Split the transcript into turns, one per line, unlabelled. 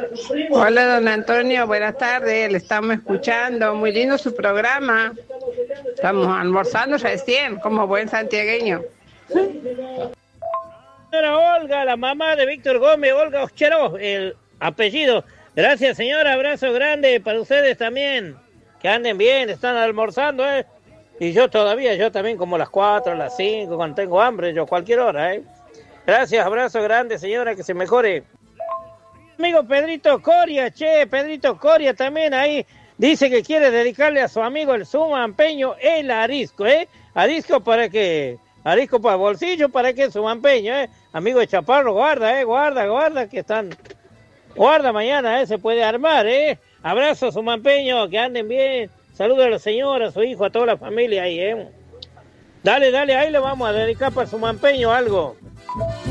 Hola, don Antonio, buenas tardes, le estamos escuchando, muy lindo su programa. Estamos almorzando recién, como buen santiagueño.
Señora Olga, la mamá de Víctor Gómez, Olga Ocheró, el apellido. Gracias, señora, abrazo grande para ustedes también. Que anden bien, están almorzando, ¿eh? Y yo también como las 4, las 5, cuando tengo hambre, yo cualquier hora, ¿eh? Gracias, abrazo grande, señora, que se mejore. Amigo Pedrito Coria, Pedrito Coria también ahí dice que quiere dedicarle a su amigo el sumampeño el arisco, ¿eh? Arisco para qué, arisco para bolsillo, para qué sumampeño, ¿eh? Amigo de Chaparro, guarda, guarda, que están, guarda mañana, se puede armar, ¿eh? Abrazo sumampeño, que anden bien, saludos a la señora, a su hijo, a toda la familia ahí, ¿eh? Dale, ahí le vamos a dedicar para sumampeño algo.